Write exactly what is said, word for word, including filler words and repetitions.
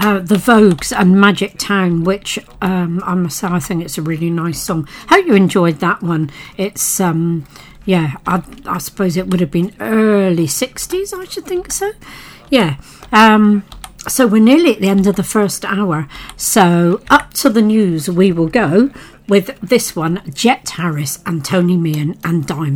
uh, the Vogues and Magic Town, which um, I must say I think it's a really nice song. Hope you enjoyed that one. It's um, yeah, I, I suppose it would have been early sixties, I should think so. Yeah. Um, so we're nearly at the end of the first hour. So up to the news we will go with this one, Jet Harris and Tony Meehan and Diamond.